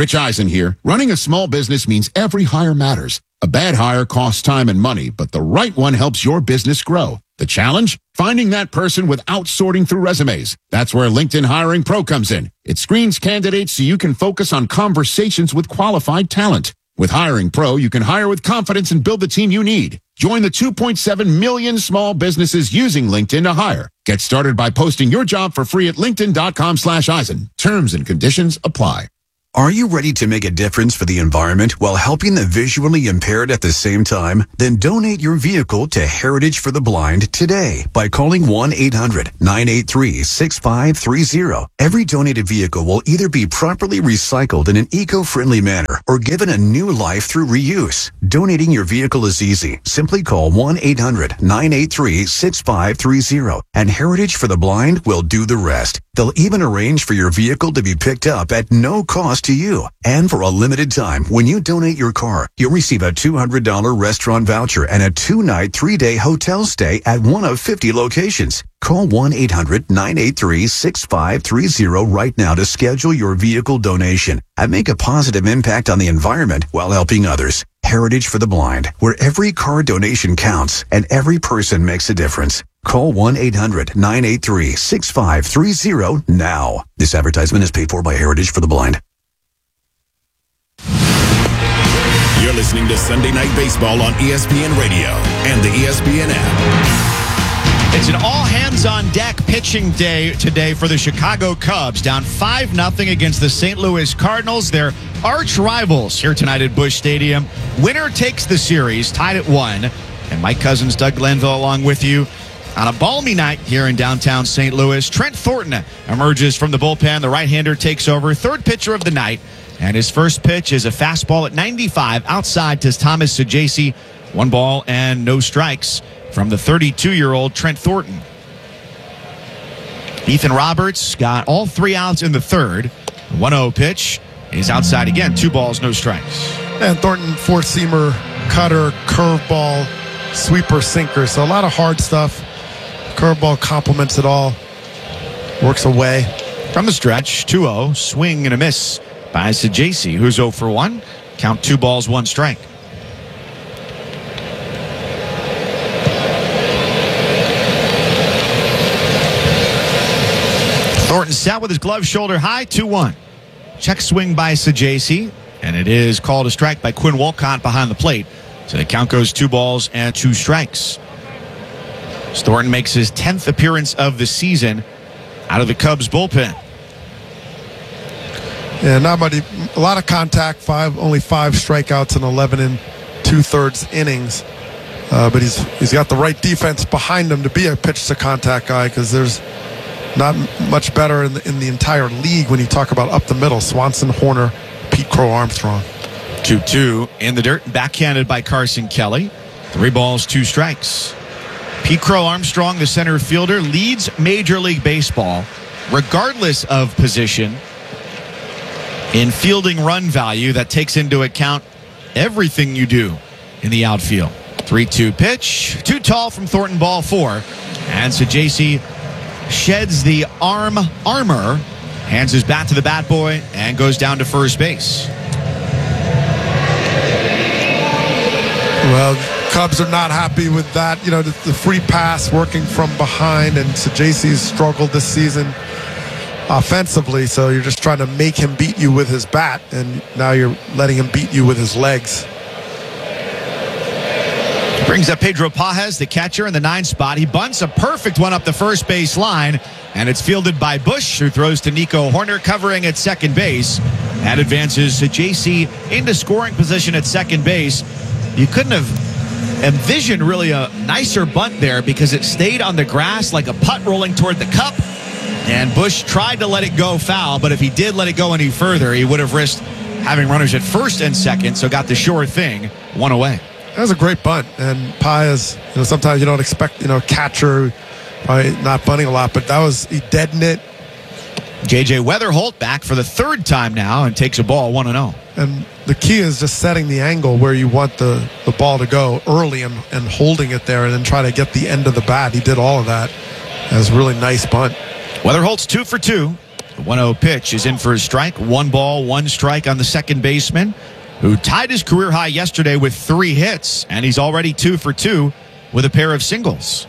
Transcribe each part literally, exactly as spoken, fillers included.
Rich Eisen here. Running a small business means every hire matters. A bad hire costs time and money, but the right one helps your business grow. The challenge? Finding that person without sorting through resumes. That's where LinkedIn Hiring Pro comes in. It screens candidates so you can focus on conversations with qualified talent. With Hiring Pro, you can hire with confidence and build the team you need. Join the two point seven million small businesses using LinkedIn to hire. Get started by posting your job for free at linkedin.com slash Eisen. Terms and conditions apply. Are you ready to make a difference for the environment while helping the visually impaired at the same time? Then donate your vehicle to Heritage for the Blind today by calling one eight hundred nine eight three six five three zero. Every donated vehicle will either be properly recycled in an eco-friendly manner or given a new life through reuse. Donating your vehicle is easy. Simply call one eight hundred nine eight three six five three zero and Heritage for the Blind will do the rest. They'll even arrange for your vehicle to be picked up at no cost to you. And for a limited time, when you donate your car, you'll receive a two hundred dollars restaurant voucher and a two-night, three-day hotel stay at one of fifty locations. Call one eight hundred nine eight three six five three zero right now to schedule your vehicle donation and make a positive impact on the environment while helping others. Heritage for the Blind, where every car donation counts and every person makes a difference. Call one eight hundred nine eight three six five three zero now. This advertisement is paid for by Heritage for the Blind. You're listening to Sunday Night Baseball on E S P N Radio and the E S P N app. It's an all-hands-on-deck pitching day today for the Chicago Cubs, down five nothing against the Saint Louis Cardinals. They're arch rivals here tonight at Busch Stadium. Winner takes the series, tied at one. And Mike Cousins, Doug Glenville along with you. On a balmy night here in downtown Saint Louis, Trent Thornton emerges from the bullpen. The right-hander takes over, third pitcher of the night. And his first pitch is a fastball at ninety-five outside to Thomas Saggese. One ball and no strikes from the thirty-two-year-old Trent Thornton. Ethan Roberts got all three outs in the third. one oh pitch is outside again. Two balls, no strikes. And Thornton, four-seamer, cutter, curveball, sweeper, sinker. So a lot of hard stuff. Curveball complements it all. Works away. From the stretch, two oh, swing and a miss by Saggese, who's oh for one. Count two balls, one strike. Thornton set with his glove shoulder high, two one. Check swing by Saggese, and it is called a strike by Quinn Wolcott behind the plate. So the count goes two balls and two strikes. Thornton makes his tenth appearance of the season out of the Cubs bullpen. Yeah, not much. A lot of contact. Five, only five strikeouts in eleven and two-thirds innings. Uh, but he's he's got the right defense behind him to be a pitch-to-contact guy, because there's not much better in the, in the entire league when you talk about up the middle. Swanson, Horner, Pete Crow Armstrong. two two in the dirt, backhanded by Carson Kelly. Three balls, two strikes. Pete Crow Armstrong, the center fielder, leads Major League Baseball, regardless of position, in fielding run value. That takes into account everything you do in the outfield. three two pitch, too tall from Thornton, ball four. And Saggese sheds the arm armor, hands his bat to the bat boy, and goes down to first base. Well, Cubs are not happy with that. You know, the, the free pass working from behind, and Saggese's struggled this season offensively, so you're just trying to make him beat you with his bat, and now you're letting him beat you with his legs. Brings up Pedro Pages, the catcher, in the nine spot. He bunts a perfect one up the first base line, and it's fielded by Busch, who throws to Nico Horner, covering at second base. That advances Saggese into scoring position at second base. You couldn't have envisioned really a nicer bunt there, because it stayed on the grass like a putt rolling toward the cup. And Busch tried to let it go foul, but if he did let it go any further, he would have risked having runners at first and second, so got the sure thing, one away. That was a great bunt, and Paez, you know, sometimes you don't expect, you know, catcher probably not bunting a lot, but that was, he deadened it. J J Weatherholt back for the third time now and takes a ball one and oh. And the key is just setting the angle where you want the, the ball to go early and, and holding it there, and then try to get the end of the bat. He did all of that. That was a really nice bunt. Weatherholt's two for two. The one oh pitch is in for a strike. One ball, one strike on the second baseman, who tied his career high yesterday with three hits, and he's already two for two with a pair of singles.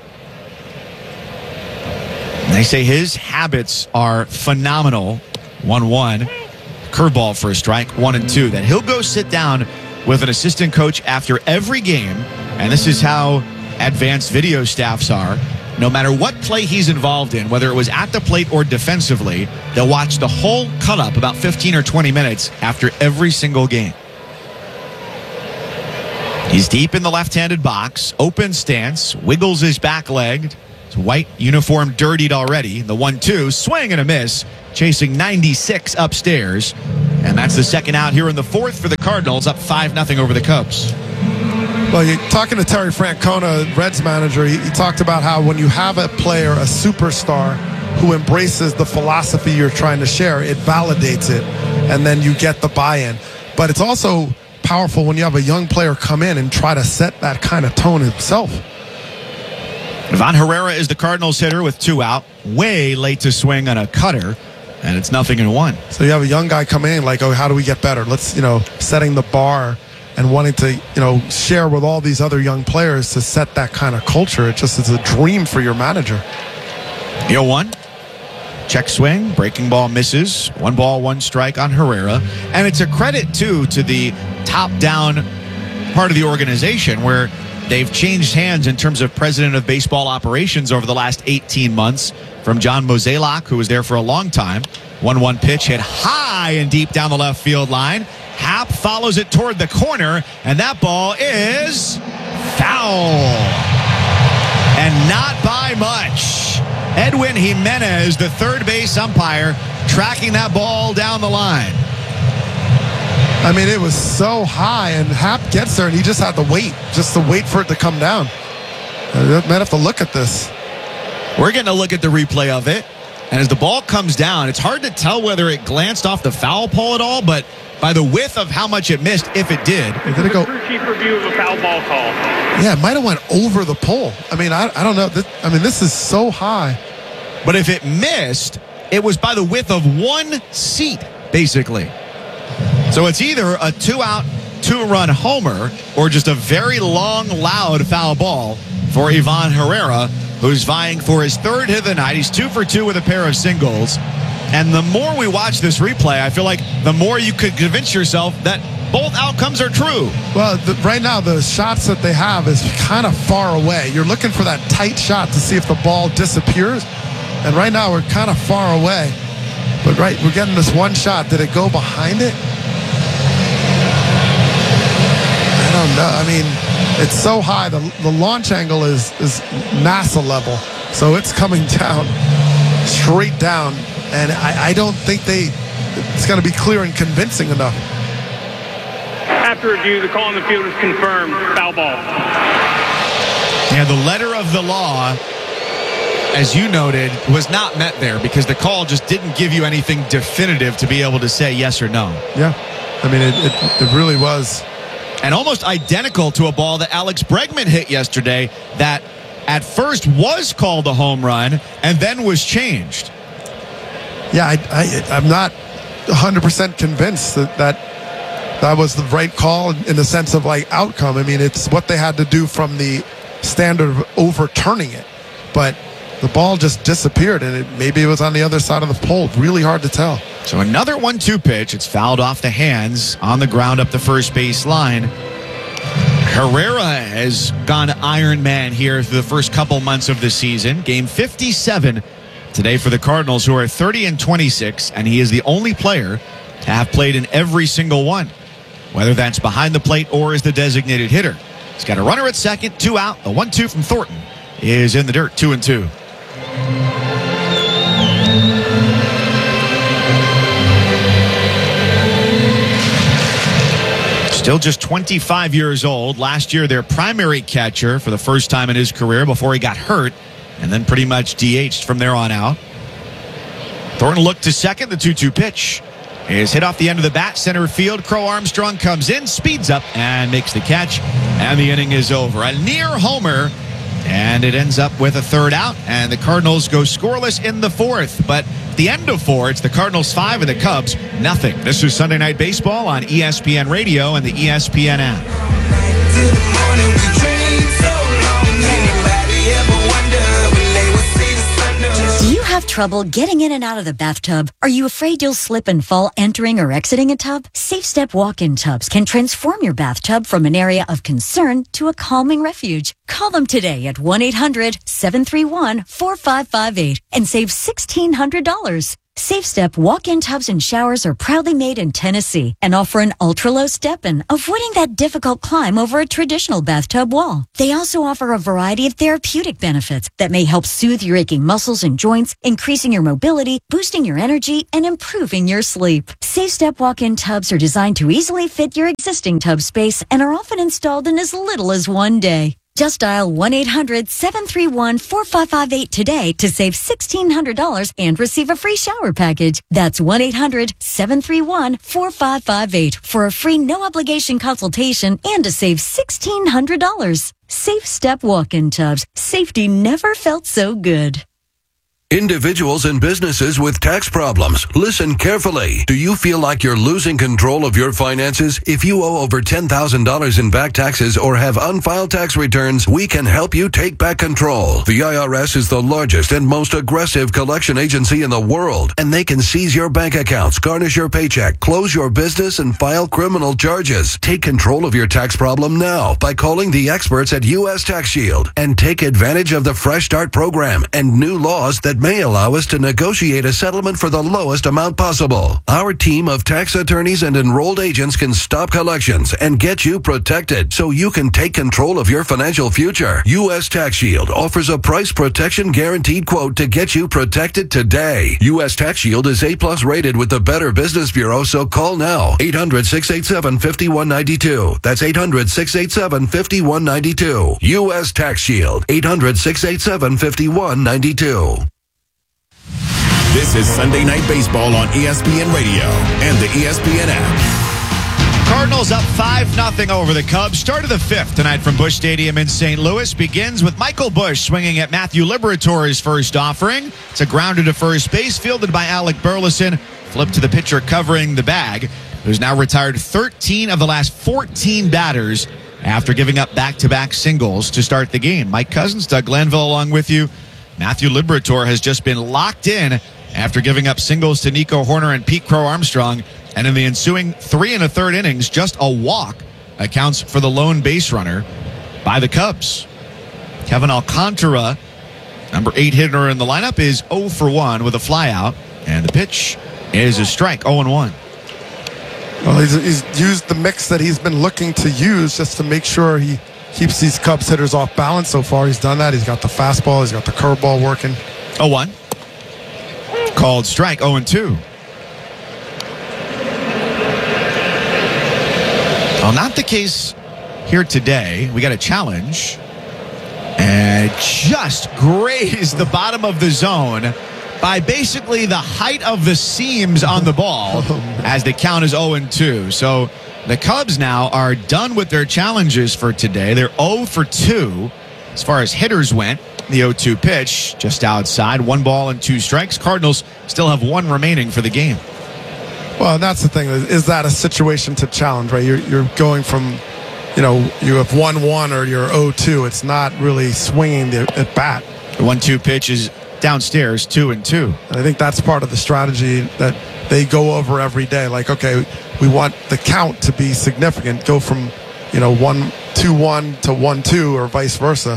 And they say his habits are phenomenal. one one. Curveball for a strike, one and two. That he'll go sit down with an assistant coach after every game, and this is how advanced video staffs are. No matter what play he's involved in, whether it was at the plate or defensively, they'll watch the whole cut-up, about fifteen or twenty minutes, after every single game. He's deep in the left-handed box, open stance, wiggles his back leg. His white uniform dirtied already. The one two, swing and a miss, chasing ninety-six upstairs. And that's the second out here in the fourth for the Cardinals, up five nothing over the Cubs. Well, you're talking to Terry Francona, Reds manager. He, he talked about how when you have a player, a superstar, who embraces the philosophy you're trying to share, it validates it, and then you get the buy-in. But it's also powerful when you have a young player come in and try to set that kind of tone himself. Ivan Herrera is the Cardinals hitter with two out. Way late to swing on a cutter, and it's nothing in one. So you have a young guy come in like, oh, how do we get better? Let's, you know, setting the bar and wanting to, you know, share with all these other young players to set that kind of culture. It just is a dream for your manager. oh one. Check swing, breaking ball misses. One ball, one strike on Herrera. And it's a credit, too, to the top-down part of the organization where they've changed hands in terms of president of baseball operations over the last eighteen months from John Mozeliak, who was there for a long time. one one pitch hit high and deep down the left field line. Happ follows it toward the corner, and that ball is foul. And not by much. Edwin Jimenez, the third base umpire, tracking that ball down the line. I mean, it was so high, and Happ gets there, and he just had to wait, just to wait for it to come down. I might have to look at this. We're getting a look at the replay of it, and as the ball comes down, it's hard to tell whether it glanced off the foul pole at all, but by the width of how much it missed, if it did. Did it go? Crew chief review of a foul ball call. Yeah, it might have went over the pole. I mean, I, I don't know. This, I mean, this is so high. But if it missed, it was by the width of one seat, basically. So it's either a two-out, two-run homer or just a very long, loud foul ball for Ivan Herrera, who's vying for his third hit of the night. He's two for two with a pair of singles. And the more we watch this replay, I feel like the more you could convince yourself that both outcomes are true. Well, the, right now, the shots that they have is kind of far away. You're looking for that tight shot to see if the ball disappears. And right now, we're kind of far away. But right, we're getting this one shot. Did it go behind it? I don't know. I mean, it's so high. The, the launch angle is, is NASA level. So it's coming down, straight down. And I, I don't think they, it's going to be clear and convincing enough. After review, the call on the field is confirmed. Foul ball. Yeah, the letter of the law, as you noted, was not met there because the call just didn't give you anything definitive to be able to say yes or no. Yeah. I mean, it, it, it really was. And almost identical to a ball that Alex Bregman hit yesterday that at first was called a home run and then was changed. Yeah, I, I, I'm not one hundred percent convinced that, that that was the right call in the sense of like outcome. I mean, it's what they had to do from the standard of overturning it. But the ball just disappeared, and it, maybe it was on the other side of the pole. Really hard to tell. So another one two pitch. It's fouled off the hands on the ground up the first base line. Herrera has gone Iron Man here through the first couple months of the season. Game fifty-seven today for the Cardinals, who are thirty and twenty-six, and he is the only player to have played in every single one, whether that's behind the plate or as the designated hitter. He's got a runner at second, two out. The one two from Thornton is in the dirt, two and two. Still just twenty-five years old. Last year, their primary catcher for the first time in his career before he got hurt, and then pretty much D H'd from there on out. Thornton looked to second. The two two pitch is hit off the end of the bat, center field. Crow Armstrong comes in, speeds up, and makes the catch. And the inning is over. A near homer And it ends up with a third out, and the Cardinals go scoreless in the fourth. But at the end of four, it's the Cardinals five and the Cubs nothing. This is Sunday Night Baseball on E S P N Radio and the E S P N app. Do you have trouble getting in and out of the bathtub? Are you afraid you'll slip and fall entering or exiting a tub? Safe Step walk-in tubs can transform your bathtub from an area of concern to a calming refuge. Call them today at one eight hundred seven three one four five five eight and save sixteen hundred dollars. Safe Step walk-in tubs and showers are proudly made in Tennessee and offer an ultra-low step-in, avoiding that difficult climb over a traditional bathtub wall. They also offer a variety of therapeutic benefits that may help soothe your aching muscles and joints, increasing your mobility, boosting your energy, and improving your sleep. Safe Step walk-in tubs are designed to easily fit your existing tub space and are often installed in as little as one day. Just dial one eight hundred seven three one four five five eight today to save sixteen hundred dollars and receive a free shower package. That's one eight hundred seven three one four five five eight for a free no-obligation consultation and to save sixteen hundred dollars. Safe Step walk-in tubs. Safety never felt so good. Individuals and businesses with tax problems, listen carefully. Do you feel like you're losing control of your finances? If you owe over ten thousand dollars in back taxes or have unfiled tax returns, we can help you take back control. The I R S is the largest and most aggressive collection agency in the world, and they can seize your bank accounts, garnish your paycheck, close your business, and file criminal charges. Take control of your tax problem now by calling the experts at U S Tax Shield and take advantage of the Fresh Start program and new laws that may allow us to negotiate a settlement for the lowest amount possible. Our team of tax attorneys and enrolled agents can stop collections and get you protected so you can take control of your financial future. U S Tax Shield offers a price protection guaranteed quote to get you protected today. U S Tax Shield is A plus rated with the Better Business Bureau, so call now. eight hundred six eight seven five one nine two. That's eight hundred six eight seven five one nine two. U S Tax Shield. eight hundred six eight seven five one nine two. This is Sunday Night Baseball on E S P N Radio and the E S P N app. Cardinals up five nothing over the Cubs. Start of the fifth tonight from Busch Stadium in Saint Louis begins with Michael Busch swinging at Matthew Liberatore's first offering. It's a grounder to first base, fielded by Alec Burleson. Flip to the pitcher covering the bag, who's now retired thirteen of the last fourteen batters after giving up back-to-back singles to start the game. Mike Cousins, Doug Glanville along with you. Matthew Liberatore has just been locked in after giving up singles to Nico Horner and Pete Crow Armstrong. And in the ensuing three and a third innings, just a walk accounts for the lone base runner by the Cubs. Kevin Alcantara, number eight hitter in the lineup, is oh for one with a flyout. And the pitch is a strike, oh and one. Well, he's, he's used the mix that he's been looking to use just to make sure he keeps these Cubs hitters off balance. So far, he's done that. He's got the fastball. He's got the curveball working. oh one. Called strike, oh and two. Well, not the case here today. We got a challenge. And just grazed the bottom of the zone by basically the height of the seams on the ball as the count is oh and two. So the Cubs now are done with their challenges for today. They're oh for two as far as hitters went. The oh two pitch just outside, one ball and two strikes. Cardinals still have one remaining for the game. Well, and that's the thing. Is that a situation to challenge, right? You're, you're going from, you know, you have one one or you're oh two. It's not really swinging the at bat. The one two pitch is downstairs, two and two. And I think that's part of the strategy that they go over every day. Like, okay, we want the count to be significant. Go from, you know, one two one to one two or vice versa.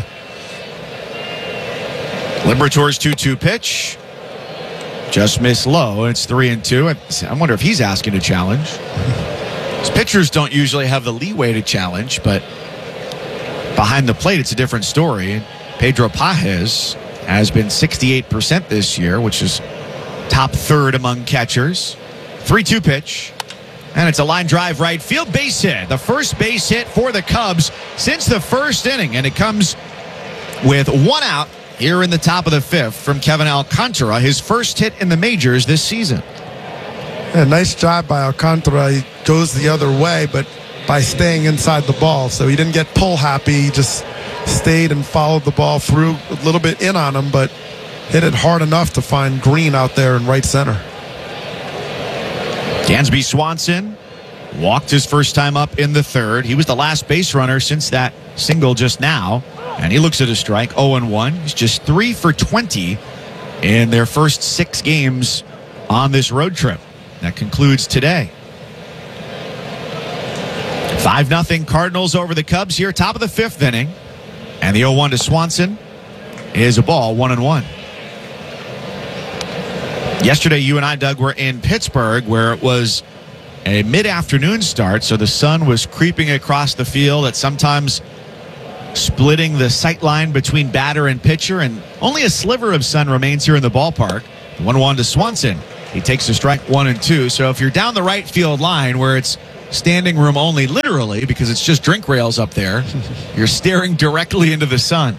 Liberatore's two two pitch just missed low. It's three and two. I wonder if he's asking to challenge. His pitchers don't usually have the leeway to challenge, but behind the plate, it's a different story. Pedro Pages has been sixty-eight percent this year, which is top third among catchers. three two pitch. And it's a line drive right field, base hit. The first base hit for the Cubs since the first inning. And it comes with one out here in the top of the fifth from Kevin Alcantara, his first hit in the majors this season. Yeah, nice job by Alcantara. He goes the other way, but by staying inside the ball. So he didn't get pull happy. He just stayed and followed the ball through a little bit in on him, but hit it hard enough to find Green out there in right center. Dansby Swanson walked his first time up in the third. He was the last base runner since that single just now, and he looks at a strike. oh and one. He's just three for twenty in their first six games on this road trip. That concludes today. five nothing Cardinals over the Cubs here, top of the fifth inning. And the oh one to Swanson is a ball, one and one. Yesterday, you and I, Doug, were in Pittsburgh, where it was a mid-afternoon start, so the sun was creeping across the field at sometimes splitting the sight line between batter and pitcher, and only a sliver of sun remains here in the ballpark. one one to Swanson. He takes a strike one and two. So if you're down the right field line where it's standing room only, literally, because it's just drink rails up there, you're staring directly into the sun.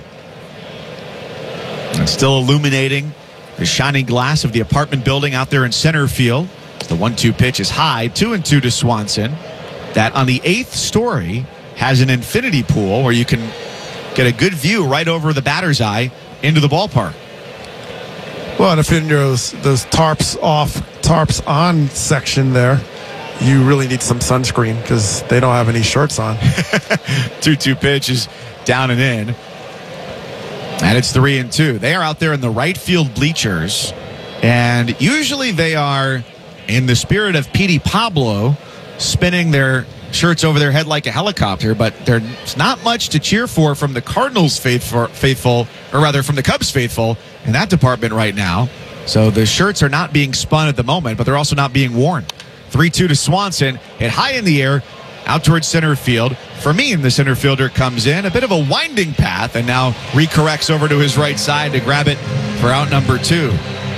It's still illuminating the shining glass of the apartment building out there in center field. The one two pitch is high, two and two to Swanson. That on the eighth story has an infinity pool where you can get a good view right over the batter's eye into the ballpark. Well, and if you're in those, those tarps off, tarps on section there, you really need some sunscreen because they don't have any shirts on. two two pitch is down and in. And it's three and two. They are out there in the right field bleachers. And usually they are, in the spirit of Petey Pablo, spinning their shirts over their head like a helicopter. But there's not much to cheer for from the Cardinals faithful, faithful, or rather from the Cubs faithful in that department right now. So the shirts are not being spun at the moment, but they're also not being worn. three two to Swanson, hit high in the air, out towards center field. For me, the center fielder comes in, a bit of a winding path, and now recorrects over to his right side to grab it for out number two.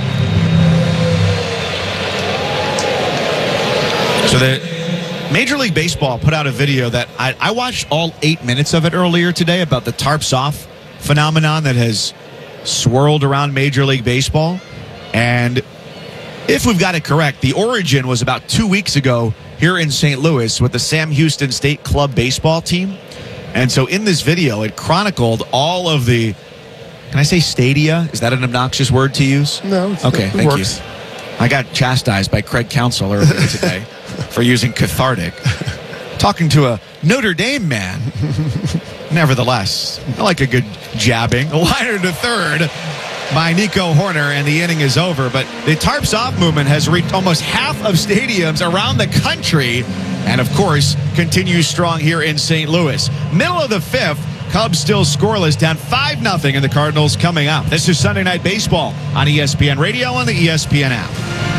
So the Major League Baseball put out a video that I, I watched all eight minutes of it earlier today about the tarps off phenomenon that has swirled around Major League Baseball. And if we've got it correct, the origin was about two weeks ago here in Saint Louis with the Sam Houston State Club baseball team. And so in this video, it chronicled all of the, can I say stadia? Is that an obnoxious word to use? No. Okay, it thank works. you. I got chastised by Craig Counsell earlier today for using cathartic. Talking to a Notre Dame man. Nevertheless, I like a good jabbing. A liner to third by Nico Horner, and the inning is over. But the tarps off movement has reached almost half of stadiums around the country, and of course continues strong here in Saint Louis. Middle of the fifth, Cubs still scoreless, down five nothing, and the Cardinals coming up. This is Sunday Night Baseball on E S P N Radio and the E S P N app.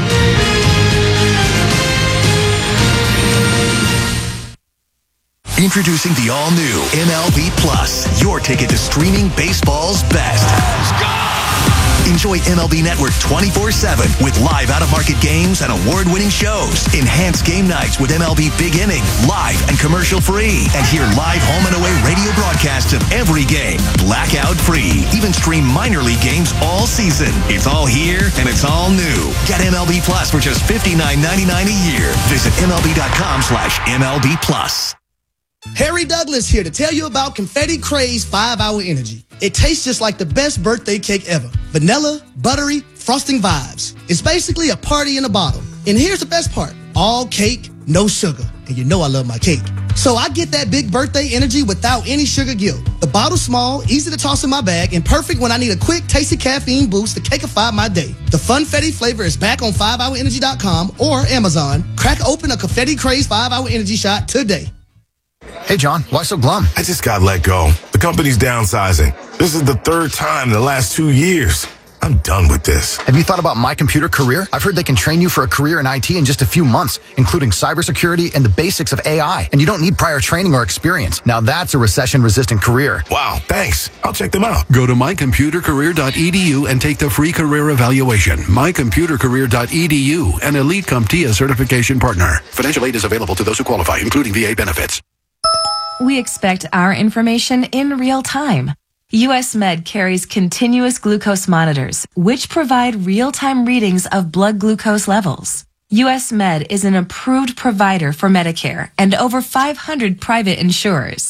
Introducing the all-new M L B Plus, your ticket to streaming baseball's best. Enjoy M L B Network twenty-four seven with live out-of-market games and award-winning shows. Enhanced game nights with M L B Big Inning, live and commercial-free. And hear live home and away radio broadcasts of every game, blackout-free. Even stream minor league games all season. It's all here and it's all new. Get M L B Plus for just fifty-nine ninety-nine a year. Visit MLB.com slash MLB Plus. Harry Douglas here to tell you about Confetti Craze five hour Energy. It tastes just like the best birthday cake ever. Vanilla, buttery, frosting vibes. It's basically a party in a bottle. And here's the best part. All cake, no sugar. And you know I love my cake. So I get that big birthday energy without any sugar guilt. The bottle's small, easy to toss in my bag, and perfect when I need a quick, tasty caffeine boost to cakeify my day. The Funfetti flavor is back on five hour energy dot com or Amazon. Crack open a Confetti Craze five hour Energy shot today. Hey, John, why so glum? I just got let go. The company's downsizing. This is the third time in the last two years. I'm done with this. Have you thought about My Computer Career? I've heard they can train you for a career in I T in just a few months, including cybersecurity and the basics of A I. And you don't need prior training or experience. Now that's a recession-resistant career. Wow, thanks. I'll check them out. Go to my computer career dot e d u and take the free career evaluation. my computer career dot e d u, an Elite CompTIA certification partner. Financial aid is available to those who qualify, including V A benefits. We expect our information in real time. U S Med carries continuous glucose monitors, which provide real-time readings of blood glucose levels. U S Med is an approved provider for Medicare and over five hundred private insurers.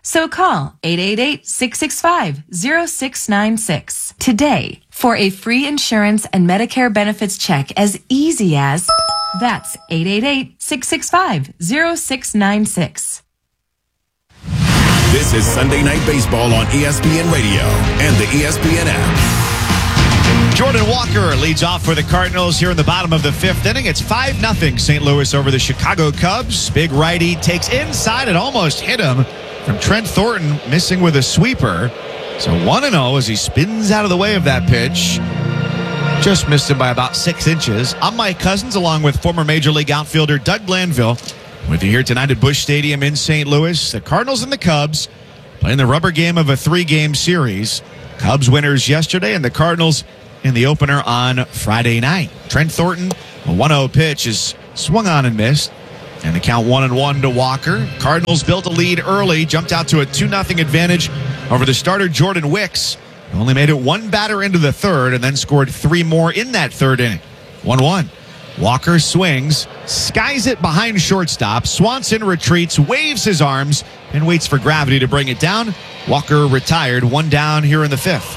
So call eight eight eight, six six five, zero six nine six today for a free insurance and Medicare benefits check as easy as that's eight eight eight, six six five, zero six nine six. This is Sunday Night Baseball on E S P N Radio and the E S P N app. Jordan Walker leads off for the Cardinals here in the bottom of the fifth inning. It's five nothing Saint Louis over the Chicago Cubs. Big righty takes inside and almost hit him from Trent Thornton, missing with a sweeper. So one and oh as he spins out of the way of that pitch. Just missed him by about six inches. I'm Mike Cousins, along with former Major League outfielder Doug Glanville, with you here tonight at Busch Stadium in Saint Louis. The Cardinals and the Cubs playing the rubber game of a three-game series. Cubs winners yesterday, and the Cardinals in the opener on Friday night. Trent Thornton, a one oh pitch, is swung on and missed. And the count one and one to Walker. Cardinals built a lead early, jumped out to a two nothing advantage over the starter Jordan Wicks. Only made it one batter into the third and then scored three more in that third inning. one one. Walker swings, skies it behind shortstop. Swanson retreats, waves his arms, and waits for gravity to bring it down. Walker retired, one down here in the fifth.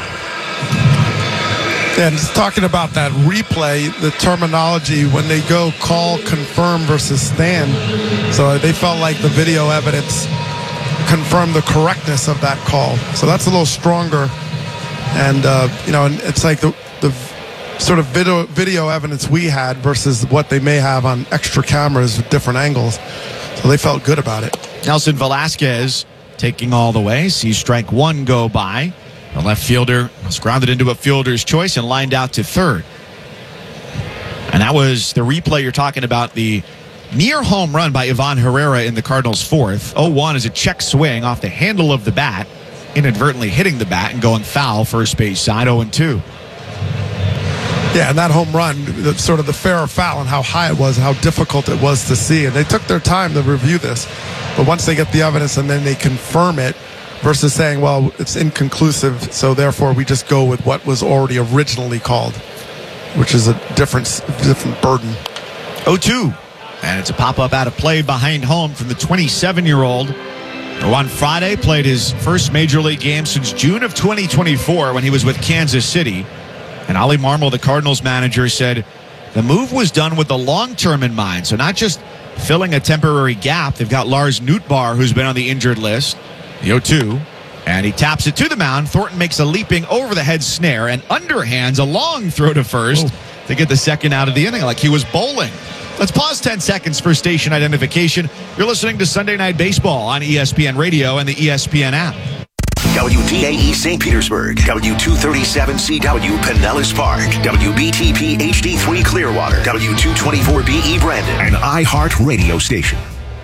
And just talking about that replay, the terminology when they go call, confirm versus stand. So they felt like the video evidence confirmed the correctness of that call. So that's a little stronger. And, uh, you know, and it's like the, the sort of video, video evidence we had versus what they may have on extra cameras with different angles. So they felt good about it. Nelson Velasquez taking all the way. Sees strike one go by. The left fielder was grounded into a fielder's choice and lined out to third. And that was the replay you're talking about, the near home run by Ivan Herrera in the Cardinals' fourth. oh one is a check swing off the handle of the bat, inadvertently hitting the bat and going foul first base side, oh and two. Yeah, and that home run, the, sort of the fair or foul and how high it was, how difficult it was to see. And they took their time to review this. But once they get the evidence and then they confirm it, versus saying, well, it's inconclusive, so therefore we just go with what was already originally called, which is a different, different burden. oh two. And it's a pop-up out of play behind home from the twenty-seven-year-old, who on Friday played his first Major League game since June of twenty twenty-four when he was with Kansas City. And Ollie Marmol, the Cardinals manager, said the move was done with the long-term in mind, so not just filling a temporary gap. They've got Lars Nootbaar, who's been on the injured list. The oh two, and he taps it to the mound. Thornton makes a leaping over-the-head snare and underhands a long throw to first oh. to get the second out of the inning like he was bowling. Let's pause ten seconds for station identification. You're listening to Sunday Night Baseball on E S P N Radio and the E S P N app. W D A E Saint Petersburg, W two thirty-seven C W Pinellas Park, W B T P H D three Clearwater, W two twenty-four B E Brandon, an iHeart radio station.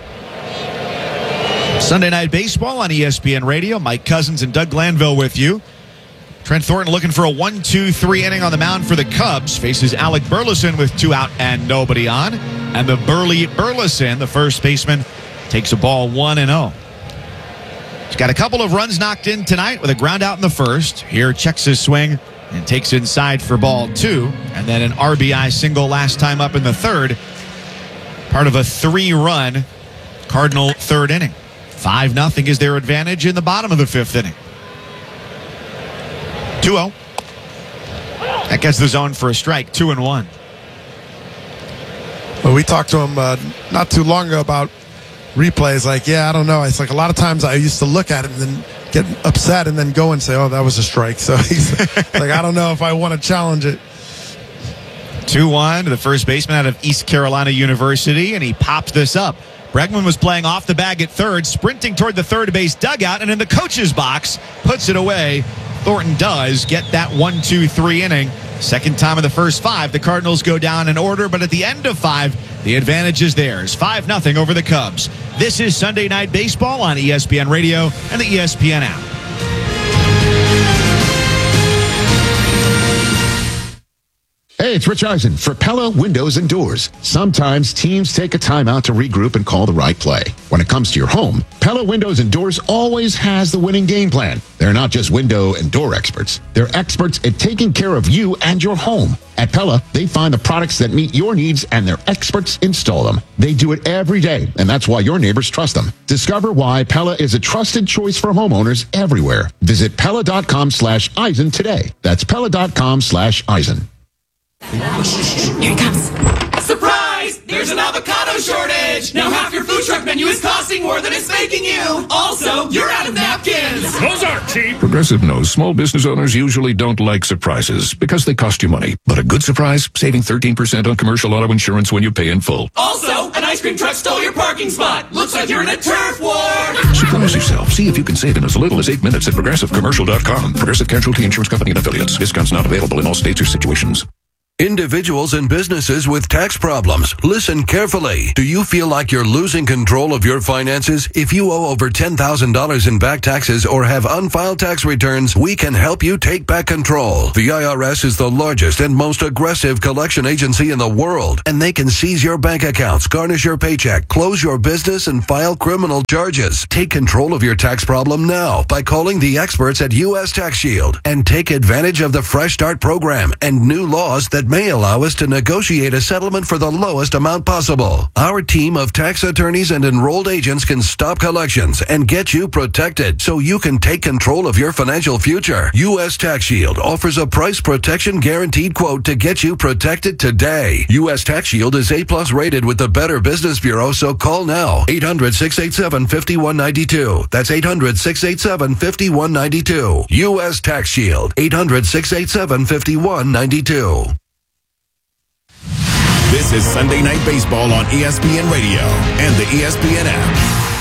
Sunday Night Baseball on E S P N Radio. Mike Cousins and Doug Glanville with you. Trent Thornton looking for a one two three inning on the mound for the Cubs. Faces Alec Burleson with two out and nobody on. And the Burley Burleson, the first baseman, takes a ball one and oh. He's got a couple of runs knocked in tonight with a ground out in the first. Here checks his swing and takes inside for ball two. And then an R B I single last time up in the third. Part of a three-run Cardinal third inning. five nothing is their advantage in the bottom of the fifth inning. two oh. That gets the zone for a strike, two and one. Well, we talked to him uh, not too long ago about replays. Like, yeah, I don't know. It's like a lot of times I used to look at it and then get upset and then go and say, oh, that was a strike. So he's like, I don't know if I want to challenge it. two one to the first baseman out of East Carolina University, and he pops this up. Bregman was playing off the bag at third, sprinting toward the third base dugout, and in the coach's box, puts it away. Thornton does get that one two three inning. Second time in the first five, the Cardinals go down in order, but at the end of five, the advantage is theirs. five nothing over the Cubs. This is Sunday Night Baseball on E S P N Radio and the E S P N app. Hey, it's Rich Eisen for Pella Windows and Doors. Sometimes teams take a time out to regroup and call the right play. When it comes to your home, Pella Windows and Doors always has the winning game plan. They're not just window and door experts. They're experts at taking care of you and your home. At Pella, they find the products that meet your needs and their experts install them. They do it every day, and that's why your neighbors trust them. Discover why Pella is a trusted choice for homeowners everywhere. Visit Pella.com slash Eisen today. That's Pella.com slash Eisen. Here he comes. Surprise! There's an avocado shortage! Now half your food truck menu is costing more than it's making you! Also, you're out of napkins! Those aren't cheap! Progressive knows small business owners usually don't like surprises because they cost you money. But a good surprise, saving thirteen percent on commercial auto insurance when you pay in full. Also, an ice cream truck stole your parking spot! Looks like you're in a turf war! Surprise yourself. See if you can save in as little as eight minutes at Progressive Commercial dot com. Progressive Casualty Insurance Company and Affiliates. Discounts not available in all states or situations. Individuals and businesses with tax problems, listen carefully. Do you feel like you're losing control of your finances? If you owe over ten thousand dollars in back taxes or have unfiled tax returns, we can help you take back control. The I R S is the largest and most aggressive collection agency in the world, and they can seize your bank accounts, garnish your paycheck, close your business, and file criminal charges. Take control of your tax problem now by calling the experts at U S Tax Shield and take advantage of the Fresh Start program and new laws that may allow us to negotiate a settlement for the lowest amount possible. Our team of tax attorneys and enrolled agents can stop collections and get you protected so you can take control of your financial future. U S Tax Shield offers a price protection guaranteed quote to get you protected today. U S Tax Shield is A plus rated with the Better Business Bureau, so call now. eight hundred, six eight seven, five one nine two. That's eight hundred, six eight seven, five one nine two. U S Tax Shield. eight hundred, six eight seven, five one nine two. This is Sunday Night Baseball on E S P N Radio and the E S P N app.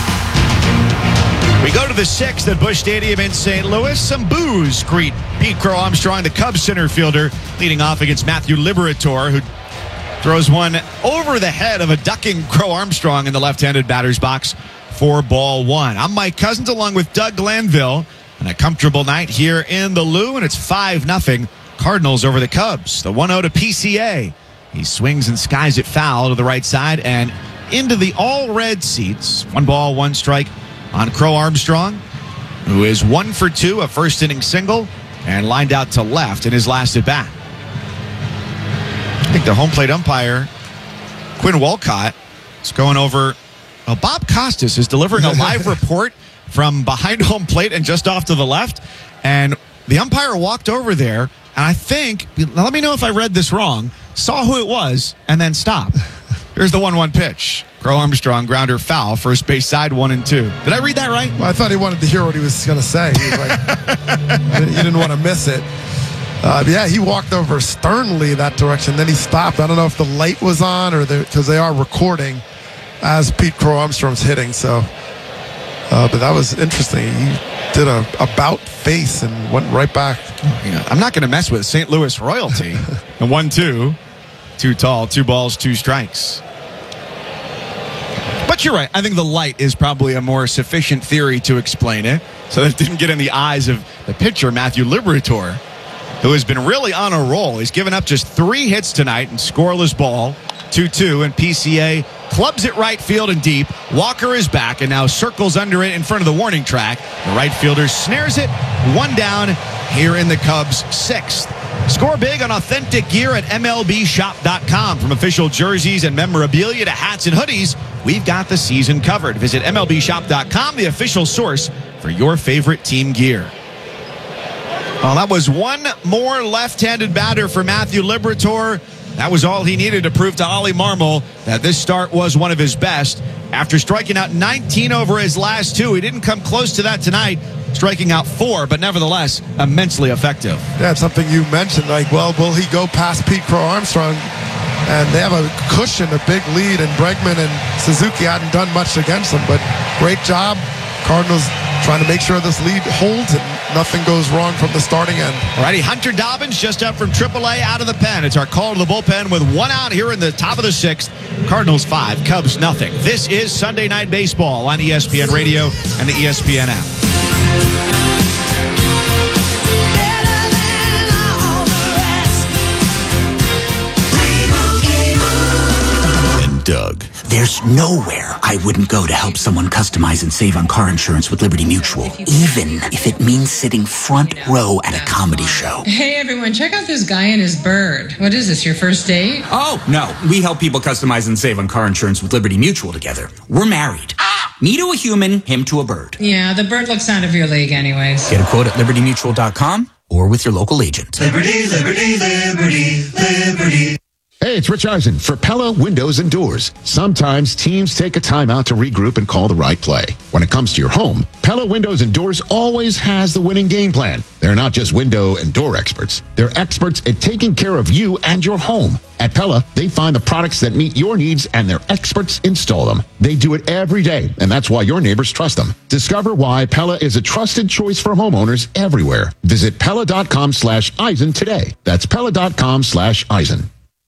We go to the sixth at Busch Stadium in Saint Louis. Some boos greet Pete Crow Armstrong, the Cubs center fielder, leading off against Matthew Liberatore, who throws one over the head of a ducking Crow Armstrong in the left-handed batter's box for ball one. I'm Mike Cousins along with Doug Glanville, and a comfortable night here in the Lou, and it's five nothing Cardinals over the Cubs. The one oh to P C A. He swings and skies it foul to the right side and into the all-red seats. One ball, one strike on Crow Armstrong, who is one for two, a first-inning single, and lined out to left in his last at-bat. I think the home plate umpire, Quinn Walcott, is going over. Well, Bob Costas is delivering a live report from behind home plate and just off to the left, and the umpire walked over there, and I think, let me know if I read this wrong, saw who it was, and then stopped. Here's the one one pitch. Crow Armstrong, grounder foul, first base side, one and two. Did I read that right? Well, I thought he wanted to hear what he was going to say. He was like, he didn't want to miss it. Uh, yeah, he walked over sternly that direction. Then he stopped. I don't know if the light was on or because they are recording as Pete Crow Armstrong's hitting. So, uh, but that was interesting. He did a about face and went right back. Yeah, I'm not going to mess with Saint Louis royalty. And one two, too tall, two balls, two strikes. But you're right. I think the light is probably a more sufficient theory to explain it. So that it didn't get in the eyes of the pitcher, Matthew Liberatore, who has been really on a roll. He's given up just three hits tonight and scoreless ball. two two, and P C A clubs it right field and deep. Walker is back and now circles under it in front of the warning track. The right fielder snares it. One down here in the Cubs' sixth. Score big on authentic gear at M L B shop dot com. From official jerseys and memorabilia to hats and hoodies, we've got the season covered. Visit M L B shop dot com, the official source for your favorite team gear. Well, that was one more left-handed batter for Matthew Liberatore. That was all he needed to prove to Ollie Marmol that this start was one of his best. After striking out nineteen over his last two, he didn't come close to that tonight, striking out four, but nevertheless, immensely effective. Yeah, it's something you mentioned, like, well, will he go past Pete Crow Armstrong? And they have a cushion, a big lead, and Bregman and Suzuki hadn't done much against them, but great job. Cardinals trying to make sure this lead holds and nothing goes wrong from the starting end. All righty, Hunter Dobbins just up from triple A out of the pen. It's our call to the bullpen with one out here in the top of the sixth. Cardinals five, Cubs nothing. This is Sunday Night Baseball on E S P N Radio and the E S P N app. Doug. There's nowhere I wouldn't go to help someone customize and save on car insurance with Liberty Mutual, even if it means sitting front row at a comedy show. Hey everyone, check out this guy and his bird. What is this, your first date? Oh, no. We help people customize and save on car insurance with Liberty Mutual together. We're married. Me to a human, him to a bird. Yeah, the bird looks out of your league anyways. Get a quote at liberty mutual dot com or with your local agent. Liberty, liberty, liberty, liberty. Hey, it's Rich Eisen for Pella Windows and Doors. Sometimes teams take a time out to regroup and call the right play. When it comes to your home, Pella Windows and Doors always has the winning game plan. They're not just window and door experts. They're experts at taking care of you and your home. At Pella, they find the products that meet your needs and their experts install them. They do it every day, and that's why your neighbors trust them. Discover why Pella is a trusted choice for homeowners everywhere. Visit Pella.com slash Eisen today. That's Pella.com slash Eisen.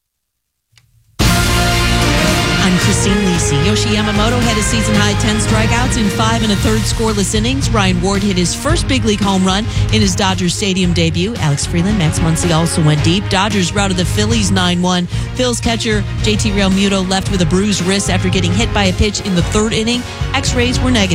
I'm Christine Lisi. Yoshi Yamamoto had a season-high ten strikeouts in five and a third scoreless innings. Ryan Ward hit his first big league home run in his Dodgers Stadium debut. Alex Freeland, Max Muncy also went deep. Dodgers routed the Phillies nine one. Phil's catcher J T Realmuto left with a bruised wrist after getting hit by a pitch in the third inning. X-rays were negative.